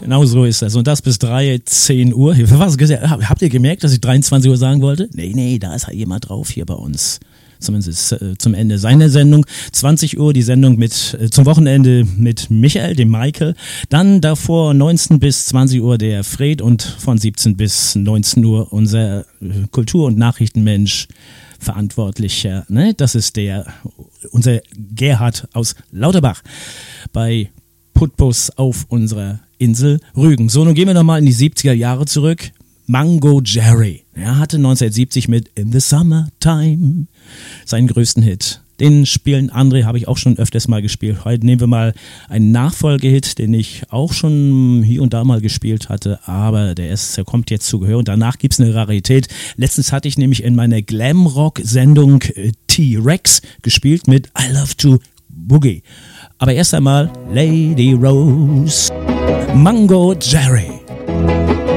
Genau so ist das. Und das bis 10 Uhr. Habt ihr gemerkt, dass ich 23 Uhr sagen wollte? Nee, da ist halt jemand drauf hier bei uns. Zumindest zum Ende seiner Sendung. 20 Uhr die Sendung zum Wochenende mit Michael, dem Michael. Dann davor 19 bis 20 Uhr der Fred und von 17 bis 19 Uhr unser Kultur- und Nachrichtenmensch, Verantwortlicher. Ne? Das ist unser Gerhard aus Lauterbach bei Putbus auf unserer Insel Rügen. So, nun gehen wir nochmal in die 70er Jahre zurück. Mango Jerry. Er hatte 1970 mit In the Summertime seinen größten Hit. Den spielen andere, habe ich auch schon öfters mal gespielt. Heute nehmen wir mal einen Nachfolgehit, den ich auch schon hier und da mal gespielt hatte, aber der kommt jetzt zu Gehör und danach gibt's eine Rarität. Letztens hatte ich nämlich in meiner Glamrock-Sendung T-Rex gespielt mit I Love to Boogie. Aber erst einmal Lady Rose, Mango Jerry.